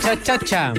Cha.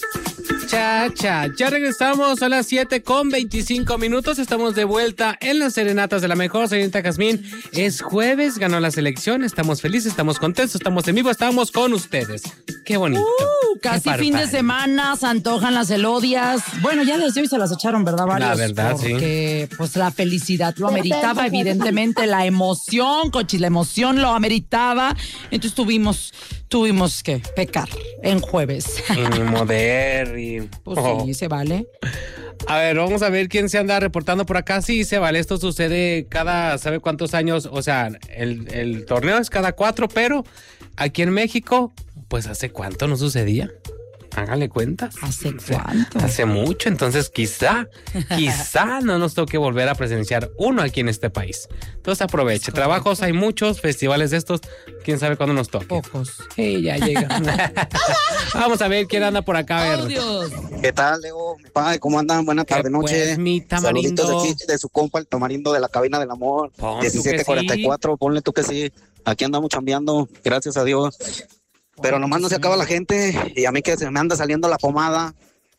Ya regresamos a las 7:25. Estamos de vuelta en las serenatas de la mejor. Señorita Jazmín, es jueves, ganó la selección. Estamos felices, estamos contentos, estamos en vivo, estamos con ustedes. Qué bonito. Casi fin de semana, se antojan las elodias. Bueno, ya desde hoy se las echaron, ¿verdad? Varios, la verdad, porque, pues la felicidad lo ameritaba, evidentemente, la emoción, Cochis, la emoción lo ameritaba. Entonces tuvimos que pecar en jueves. Y moder y... Pues sí, se vale. A ver, vamos a ver quién se anda reportando por acá. Sí, se vale. Esto sucede cada, ¿sabe cuántos años? O sea, el torneo es cada 4, pero aquí en México, pues ¿hace cuánto no sucedía? Hágale cuentas. ¿Hace cuánto? Hace mucho, entonces quizá no nos toque volver a presenciar uno aquí en este país. Entonces aproveche. Trabajos hay muchos, festivales de estos, quién sabe cuándo nos toque. Pocos. Sí, ya llega. Vamos a ver quién anda por acá. A ver. Dios. ¿Qué tal, Leo? Padre, ¿cómo andan? Buena tarde, noche. Pues, mi tamarindo. Saluditos de aquí, de su compa, el tamarindo de la cabina del amor. 1744, sí. Ponle tú que sí. Aquí andamos chambeando, gracias a Dios. Pero nomás no se acaba la gente y a mí que se me anda saliendo la pomada.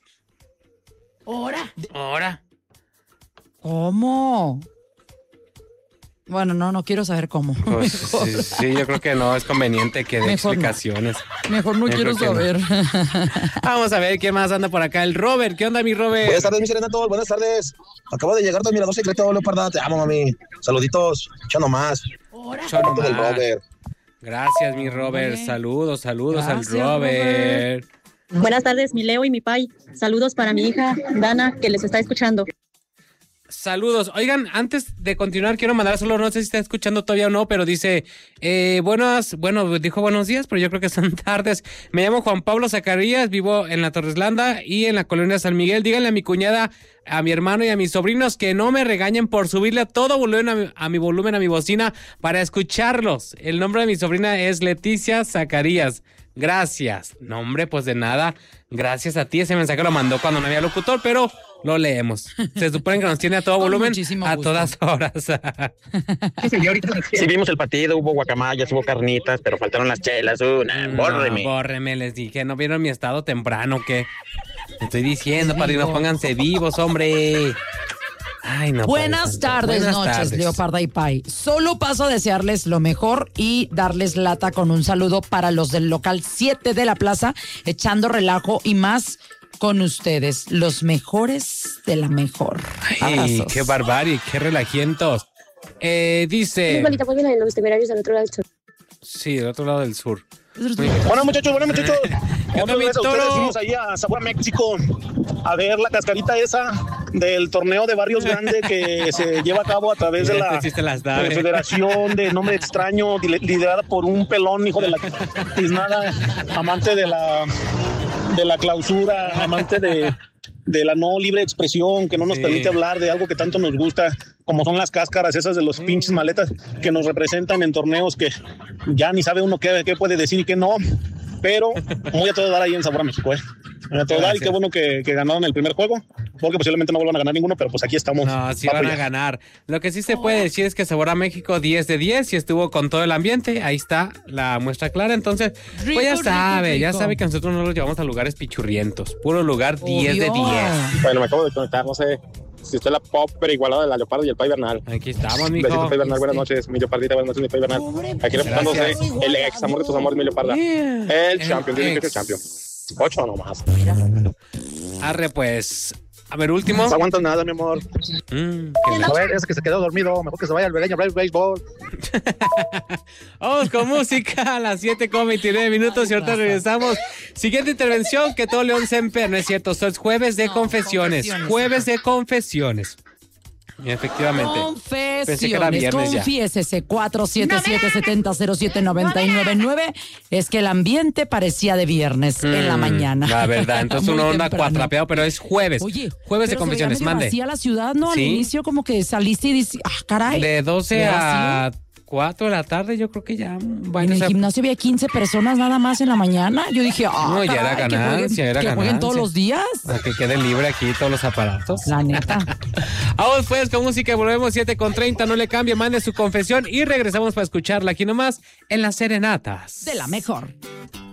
¿Ahora? ¿Cómo? Bueno, no quiero saber cómo. Pues, sí, yo creo que no es conveniente que dé explicaciones. Mejor no quiero saber. No. Vamos a ver quién más anda por acá. El Robert. ¿Qué onda, mi Robert? Buenas tardes, mi serenatos. Buenas tardes. Acabo de llegar de Mirador Secreto, Leoparda. Te amo, mami. Saluditos. Echando más. Saludos del Robert. Gracias, mi Robert. Saludos gracias, al Robert. Buenas tardes, mi Leo y mi Pai. Saludos para mi hija, Dana, que les está escuchando. Saludos. Oigan, antes de continuar, quiero mandar solo, no sé si está escuchando todavía o no, pero dice, dijo buenos días, pero yo creo que son tardes. Me llamo Juan Pablo Zacarías, vivo en la Torreslanda y en la colonia San Miguel. Díganle a mi cuñada, a mi hermano y a mis sobrinos que no me regañen por subirle a todo volumen a mi volumen a mi bocina para escucharlos. El nombre de mi sobrina es Leticia Zacarías. Gracias. No, hombre, pues de nada. Gracias a ti. Ese mensaje lo mandó cuando no había locutor, pero lo leemos. Se supone que nos tiene a todo volumen a todas horas. Sí, vimos el partido, hubo guacamayas, hubo carnitas, pero faltaron las chelas. Bórreme, les dije. ¿No vieron mi estado temprano? ¿Qué? Estoy diciendo, padrinos, pónganse vivos, hombre. Ay, no. Buenas tardes, Leoparda y Pai. Solo paso a desearles lo mejor y darles lata con un saludo para los del local 7 de la plaza, echando relajo y más con ustedes, los mejores de la mejor. Ay, abrazos. Qué barbarie, qué relajientos. Dice... Es bonita, pues vienen los temerarios al otro lado del sur. Sí, del otro lado del sur. Bueno, muchachos. Toro. Fuimos ahí a Sabor México a ver la cascarita esa del torneo de barrios grande que se lleva a cabo a través de la Federación de Nombre Extraño, liderada por un pelón, hijo de la tiznada, amante de la clausura, amante de la no libre expresión, que no nos permite hablar de algo que tanto nos gusta, como son las cáscaras esas de los pinches maletas que nos representan en torneos que ya ni sabe uno qué puede decir y qué no, pero muy a todo dar ahí en Sabor a México, a todo dar, y qué bueno que ganaron el primer juego, porque posiblemente no vuelvan a ganar ninguno, pero pues aquí estamos. No, sí van a ganar. Lo que sí se puede decir es que Sabor a México 10 de 10 y estuvo con todo el ambiente. Ahí está la muestra clara. Entonces, pues ya sabe que nosotros no los llevamos a lugares pichurrientos. Puro lugar 10 de 10. Bueno, me acabo de conectar, no sé si usted es la pop, pero igualada de la Leopardo y el Pai Bernal. Aquí estamos, mijo. Besitos, Pai Bernal, buenas noches, mi Leopardita, buenas noches, mi Pai Bernal. Aquí reportándose el ex amor de tus amores, mi Leoparda. El champion, dicen que es el champion. 8 nomás. Arre, pues. A ver, último. No aguantas nada, mi amor. A ver, ese que se quedó dormido, mejor que se vaya al Vereño béisbol. Vamos con música a las 7:29 y ahorita regresamos. Siguiente intervención, que todo León Semper. No es cierto, esto es jueves de confesiones. Jueves de confesiones. Efectivamente. Confesiones, confiésese, 477-70-07999. Es que el ambiente parecía de viernes en la mañana. La verdad, entonces uno anda cuatrapeado, pero es jueves. Oye, jueves de confesiones, mande. Vacía la ciudad, ¿no? Al inicio como que saliste y dices, caray. De 12 a 4 de la tarde, yo creo que ya. Bueno, en el gimnasio había 15 personas nada más en la mañana. Yo dije, no, ya era ganancia, que jueguen todos los días. Para que queden libre aquí todos los aparatos. La neta. Vamos pues con música, volvemos 7:30, no le cambie, mande su confesión y regresamos para escucharla aquí nomás en las serenatas de la mejor.